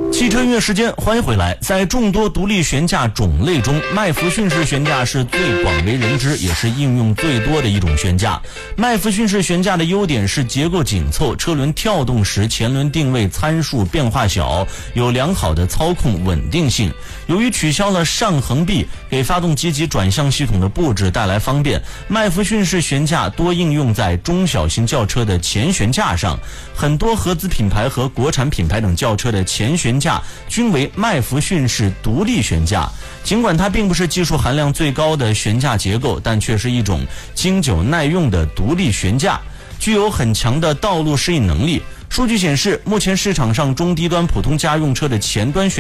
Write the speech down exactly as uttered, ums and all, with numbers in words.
汽车音乐时间，欢迎回来。在众多独立悬架种类中，麦弗逊式悬架是最广为人知，也是应用最多的一种悬架。麦弗逊式悬架的优点是结构紧凑，车轮跳动时前轮定位参数变化小，有良好的操控稳定性。由于取消了上横臂，给发动机及转向系统的布置带来方便，麦弗逊式悬架多应用在中小型轿车的前悬架上。很多合资品牌和国产品牌等轿车的前悬架均为麦弗逊式独立悬架。尽管它并不是技术含量最高的悬架结构，但却是一种经久耐用的独立悬架，具有很强的道路适应能力。数据显示，目前市场上中低端普通家用车的前端悬